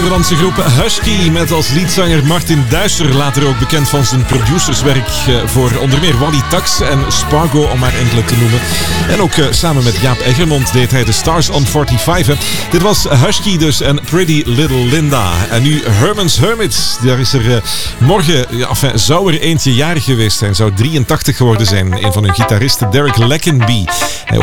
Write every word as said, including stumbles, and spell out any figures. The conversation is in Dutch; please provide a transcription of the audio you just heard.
Nederlandse groep Husky met als leadzanger Martin Duister, later ook bekend van zijn producerswerk voor onder meer Wally Tax en Spargo, om maar enkele te noemen. En ook uh, samen met Jaap Eggermond deed hij de Stars on vijfenveertig. Hè. Dit was Husky dus en Pretty Little Linda. En nu Herman's Hermits. Daar is er uh, morgen, ja, enfin, zou er eentje jarig geweest zijn, zou drieëntachtig geworden zijn. Een van hun gitaristen, Derek Leckenby. Hij